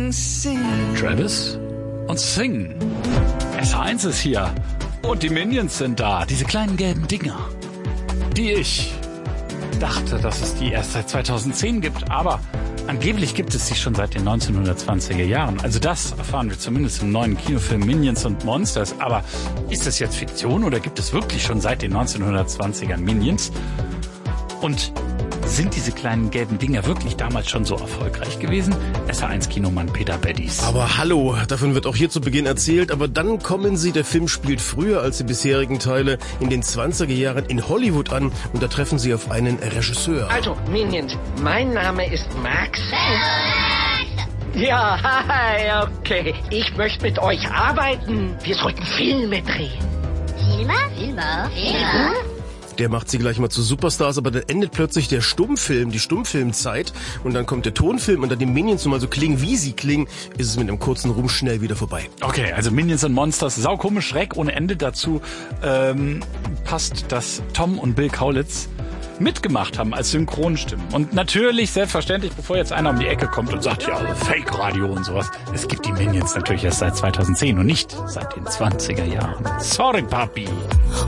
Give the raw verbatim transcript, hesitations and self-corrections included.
Travis und Sing. S eins ist hier. Und die Minions sind da. Diese kleinen gelben Dinger. Die ich dachte, dass es die erst seit zweitausendzehn gibt. Aber angeblich gibt es sie schon seit den neunzehnhundertzwanziger Jahren. Also das erfahren wir zumindest im neuen Kinofilm Minions und Monsters. Aber ist das jetzt Fiktion oder gibt es wirklich schon seit den neunzehnhundertzwanzigern Minions? Und sind diese kleinen gelben Dinger wirklich damals schon so erfolgreich gewesen? S A eins Kinomann Peter Beddies. Aber hallo, davon wird auch hier zu Beginn erzählt, aber dann kommen sie, der Film spielt früher als die bisherigen Teile, in den zwanziger Jahren in Hollywood an und da treffen sie auf einen Regisseur. Also, Minions, mein Name ist Max. Ja, hi, okay. Ich möchte mit euch arbeiten. Wir sollten Filme drehen. Filme? Filme? Filme? Der macht sie gleich mal zu Superstars, aber dann endet plötzlich der Stummfilm, die Stummfilmzeit und dann kommt der Tonfilm und da die Minions nun mal so klingen, wie sie klingen, ist es mit einem kurzen Ruhm schnell wieder vorbei. Okay, also Minions und Monsters, saukomisch, schräg, ohne Ende. Dazu ähm, passt, dass Tom und Bill Kaulitz mitgemacht haben als Synchronstimmen. Und natürlich, selbstverständlich, bevor jetzt einer um die Ecke kommt und sagt, ja, Fake-Radio und sowas, es gibt die Minions natürlich erst seit zweitausendzehn und nicht seit den zwanziger Jahren. Sorry, Papi.